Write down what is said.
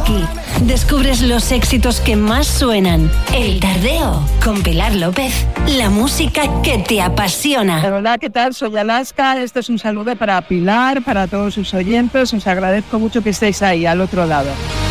Aquí descubres los éxitos que más suenan. El Tardeo con Pilar López. La música que te apasiona. Hola, ¿qué tal? Soy Alaska. Esto es un saludo para Pilar, para todos sus oyentes. Os agradezco mucho que estéis ahí, al otro lado.